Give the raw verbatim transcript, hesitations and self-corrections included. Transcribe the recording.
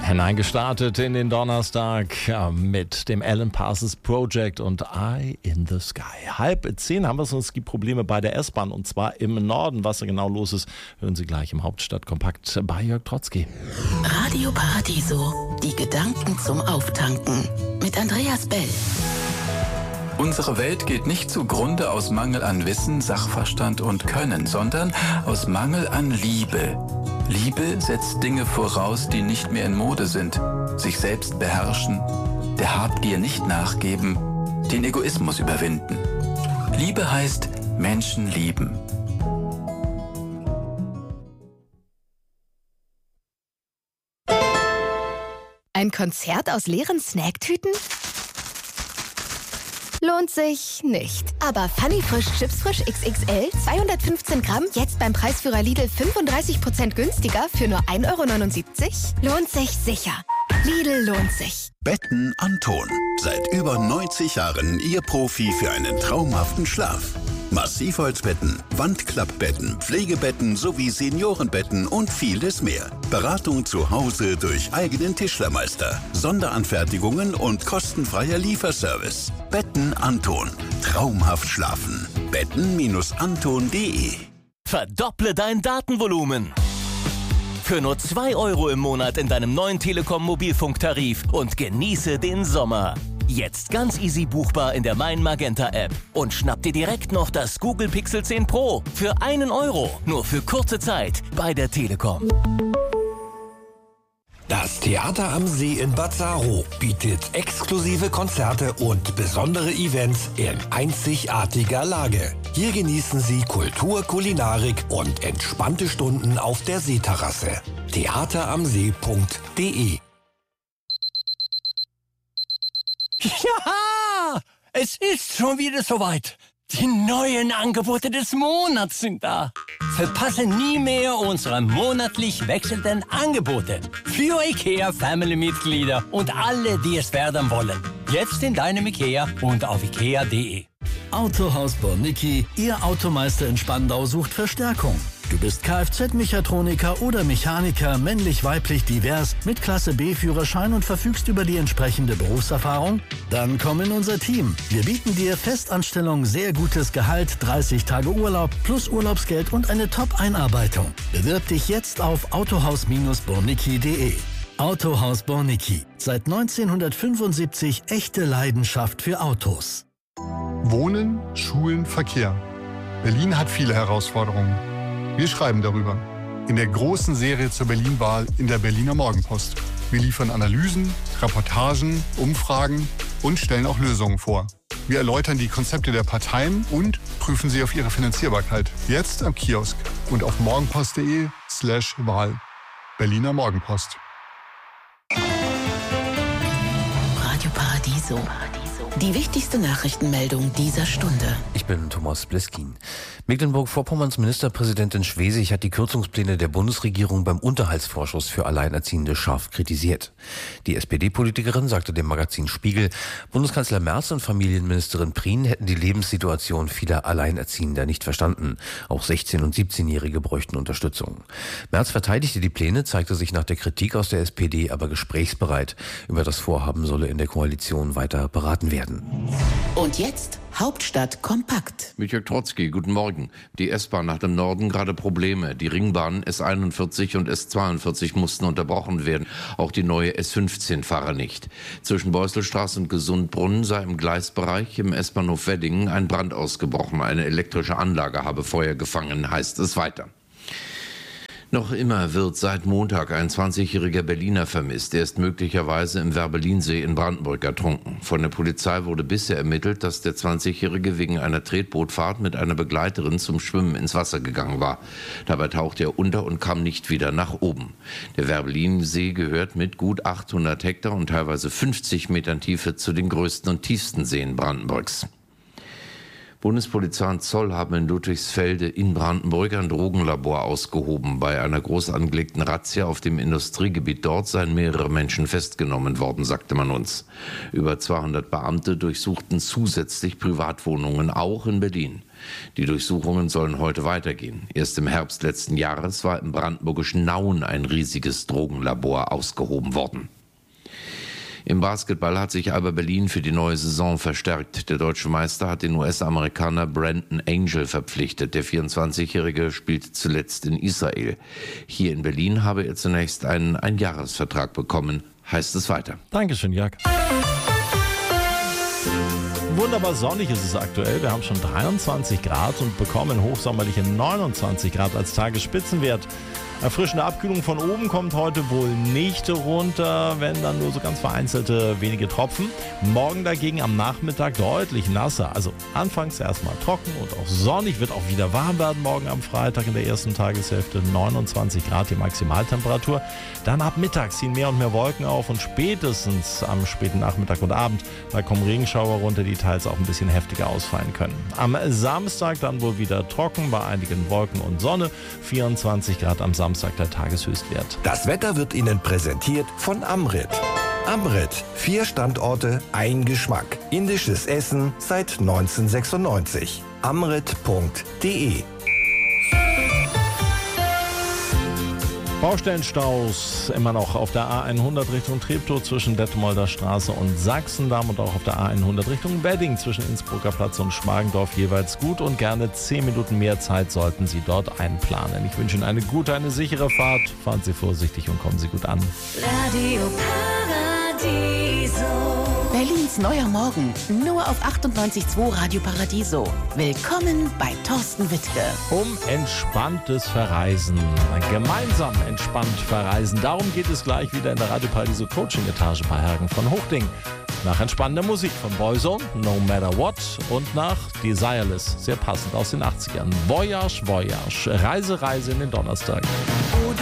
Hineingestartet in den Donnerstag ja, mit dem Alan Parsons Project und Eye in the Sky. Halb zehn haben wir es und es gibt Probleme bei der S-Bahn und zwar im Norden. Was da genau los ist, hören Sie gleich im Hauptstadtkompakt bei Jörg Trotzki. Radio Paradiso, die Gedanken zum Auftanken mit Andreas Bell. Unsere Welt geht nicht zugrunde aus Mangel an Wissen, Sachverstand und Können, sondern aus Mangel an Liebe. Liebe setzt Dinge voraus, die nicht mehr in Mode sind. Sich selbst beherrschen, der Habgier nicht nachgeben, den Egoismus überwinden. Liebe heißt Menschen lieben. Ein Konzert aus leeren Snacktüten? Lohnt sich nicht. Aber Funny Frisch Chips Frisch X X L, zweihundertfünfzehn Gramm, jetzt beim Preisführer Lidl fünfunddreißig Prozent günstiger für nur ein Euro neunundsiebzig? Lohnt sich sicher. Lidl lohnt sich. Betten Anton. Seit über neunzig Jahren Ihr Profi für einen traumhaften Schlaf. Massivholzbetten, Wandklappbetten, Pflegebetten sowie Seniorenbetten und vieles mehr. Beratung zu Hause durch eigenen Tischlermeister, Sonderanfertigungen und kostenfreier Lieferservice. Betten Anton. Traumhaft schlafen. betten Anton punkt de. Verdopple dein Datenvolumen. Für nur zwei Euro im Monat in deinem neuen Telekom-Mobilfunktarif und genieße den Sommer. Jetzt ganz easy buchbar in der Mein Magenta App. Und schnapp dir direkt noch das Google Pixel zehn Pro für einen Euro. Nur für kurze Zeit bei der Telekom. Das Theater am See in Bad Saro bietet exklusive Konzerte und besondere Events in einzigartiger Lage. Hier genießen Sie Kultur, Kulinarik und entspannte Stunden auf der Seeterrasse. theater am see punkt de. Ja, es ist schon wieder soweit. Die neuen Angebote des Monats sind da. Verpasse nie mehr unsere monatlich wechselnden Angebote. Für IKEA-Family-Mitglieder und alle, die es werden wollen. Jetzt in deinem IKEA und auf ikea punkt de. Autohaus Bornicki, Ihr Automeister in Spandau sucht Verstärkung. Du bist Kfz-Mechatroniker oder Mechaniker, männlich, weiblich, divers, mit Klasse B-Führerschein und verfügst über die entsprechende Berufserfahrung? Dann komm in unser Team. Wir bieten dir Festanstellung, sehr gutes Gehalt, dreißig Tage Urlaub plus Urlaubsgeld und eine Top-Einarbeitung. Bewirb dich jetzt auf autohaus Bornicki punkt de. Autohaus Bornicki. Seit neunzehnhundertfünfundsiebzig echte Leidenschaft für Autos. Wohnen, Schulen, Verkehr. Berlin hat viele Herausforderungen. Wir schreiben darüber. In der großen Serie zur Berlin-Wahl in der Berliner Morgenpost. Wir liefern Analysen, Reportagen, Umfragen und stellen auch Lösungen vor. Wir erläutern die Konzepte der Parteien und prüfen sie auf ihre Finanzierbarkeit. Jetzt am Kiosk und auf morgenpost punkt de slash Wahl. Berliner Morgenpost. Radio Paradiso. Die wichtigste Nachrichtenmeldung dieser Stunde. Ich bin Thomas Bleskin. Mecklenburg-Vorpommerns Ministerpräsidentin Schwesig hat die Kürzungspläne der Bundesregierung beim Unterhaltsvorschuss für Alleinerziehende scharf kritisiert. Die S P D-Politikerin sagte dem Magazin Spiegel, Bundeskanzler Merz und Familienministerin Prien hätten die Lebenssituation vieler Alleinerziehender nicht verstanden. Auch sechzehn- und siebzehnjährige bräuchten Unterstützung. Merz verteidigte die Pläne, zeigte sich nach der Kritik aus der S P D aber gesprächsbereit. Über das Vorhaben solle in der Koalition weiter beraten werden. Und jetzt Hauptstadt kompakt. Mit Jörg Trotzki, guten Morgen. Die S-Bahn hat im Norden gerade Probleme. Die Ringbahnen S einundvierzig und S zweiundvierzig mussten unterbrochen werden. Auch die neue S fünfzehn fahre nicht. Zwischen Beuselstraße und Gesundbrunnen sei im Gleisbereich im S-Bahnhof Weddingen ein Brand ausgebrochen. Eine elektrische Anlage habe Feuer gefangen, heißt es weiter. Noch immer wird seit Montag ein zwanzigjähriger Berliner vermisst. Er ist möglicherweise im Werbelinsee in Brandenburg ertrunken. Von der Polizei wurde bisher ermittelt, dass der zwanzigjährige wegen einer Tretbootfahrt mit einer Begleiterin zum Schwimmen ins Wasser gegangen war. Dabei tauchte er unter und kam nicht wieder nach oben. Der Werbelinsee gehört mit gut achthundert Hektar und teilweise fünfzig Metern Tiefe zu den größten und tiefsten Seen Brandenburgs. Bundespolizei und Zoll haben in Ludwigsfelde in Brandenburg ein Drogenlabor ausgehoben. Bei einer groß angelegten Razzia auf dem Industriegebiet dort seien mehrere Menschen festgenommen worden, sagte man uns. Über zweihundert Beamte durchsuchten zusätzlich Privatwohnungen, auch in Berlin. Die Durchsuchungen sollen heute weitergehen. Erst im Herbst letzten Jahres war im brandenburgischen Nauen ein riesiges Drogenlabor ausgehoben worden. Im Basketball hat sich Alba Berlin für die neue Saison verstärkt. Der deutsche Meister hat den U S-Amerikaner Brandon Angel verpflichtet. Der vierundzwanzigjährige spielt zuletzt in Israel. Hier in Berlin habe er zunächst einen Einjahresvertrag bekommen, heißt es weiter. Dankeschön, Jörg. Wunderbar sonnig ist es aktuell. Wir haben schon dreiundzwanzig Grad und bekommen hochsommerliche neunundzwanzig Grad als Tagesspitzenwert. Erfrischende Abkühlung von oben kommt heute wohl nicht runter, wenn dann nur so ganz vereinzelte wenige Tropfen. Morgen dagegen am Nachmittag deutlich nasser. Also anfangs erstmal trocken und auch sonnig, wird auch wieder warm werden morgen am Freitag in der ersten Tageshälfte. neunundzwanzig Grad die Maximaltemperatur. Dann ab Mittag ziehen mehr und mehr Wolken auf und spätestens am späten Nachmittag und Abend, da kommen Regenschauer runter, die teils auch ein bisschen heftiger ausfallen können. Am Samstag dann wohl wieder trocken, bei einigen Wolken und Sonne. vierundzwanzig Grad am Samstag. Samstag der Tageshöchstwert. Das Wetter wird Ihnen präsentiert von Amrit. Amrit, vier Standorte, ein Geschmack. Indisches Essen seit neunzehnhundertsechsundneunzig. amrit punkt de. Baustellenstaus immer noch auf der A hundert Richtung Treptow zwischen Detmolder Straße und Sachsendamm und auch auf der A hundert Richtung Wedding zwischen Innsbrucker Platz und Schmargendorf jeweils gut und gerne zehn Minuten mehr Zeit sollten Sie dort einplanen. Ich wünsche Ihnen eine gute, eine sichere Fahrt. Fahren Sie vorsichtig und kommen Sie gut an. Radio Paradiso. Berlins neuer Morgen. Nur auf achtundneunzig Komma zwei Radio Paradiso. Willkommen bei Thorsten Wittke. Um entspanntes Verreisen. Gemeinsam entspannt verreisen. Darum geht es gleich wieder in der Radio Paradiso Coaching-Etage bei Hergen von Hochding. Nach entspannender Musik von Boyzone, No Matter What und nach Desireless, sehr passend aus den achtzigern. Voyage, Voyage, Reise, Reise in den Donnerstag.